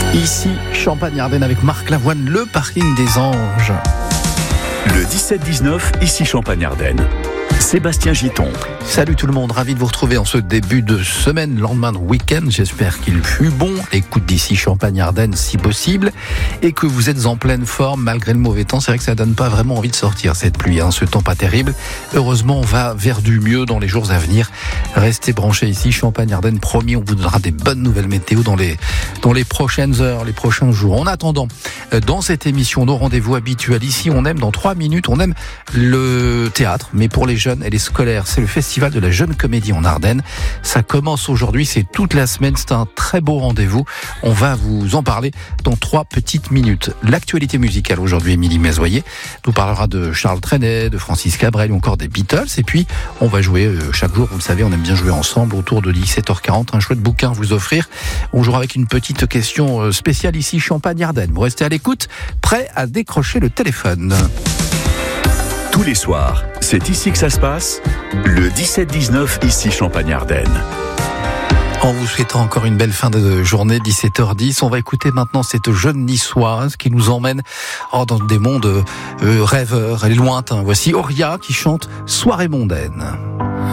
Ici, Champagne-Ardenne avec Marc Lavoine, le parking des anges. Le 17-19, ici Champagne-Ardenne. Sébastien Giton. Salut tout le monde, ravi de vous retrouver en ce début de semaine, lendemain de week-end. J'espère qu'il fut bon. Écoute d'ici Champagne-Ardenne si possible et que vous êtes en pleine forme malgré le mauvais temps. C'est vrai que ça donne pas vraiment envie de sortir cette pluie, ce temps pas terrible. Heureusement, on va vers du mieux dans les jours à venir. Restez branchés ici Champagne-Ardenne. Promis, on vous donnera des bonnes nouvelles météo dans les prochaines heures, les prochains jours. En attendant, dans cette émission, nos rendez-vous habituels ici, on aime dans 3 minutes, on aime le théâtre, mais pour les jeunes et les scolaires, c'est le festival de la jeune comédie en Ardennes. Ça commence aujourd'hui, c'est toute la semaine, c'est un très beau rendez-vous. On va vous en parler dans 3 petites minutes. L'actualité musicale aujourd'hui, Émilie Mazoyer nous parlera de Charles Trenet, de Francis Cabrel ou encore des Beatles. Et puis, on va jouer chaque jour, vous le savez, on aime bien jouer ensemble autour de 17h40, un chouette bouquin à vous offrir. On jouera avec une petite question spéciale ici, Champagne-Ardenne. Vous restez à l'écoute, prêt à décrocher le téléphone. Tous les soirs, c'est ici que ça se passe. Le 17-19, ici Champagne-Ardenne. En vous souhaitant encore une belle fin de journée, 17h10, on va écouter maintenant cette jeune niçoise qui nous emmène dans des mondes rêveurs et lointains. Voici Auria qui chante Soirée mondaine.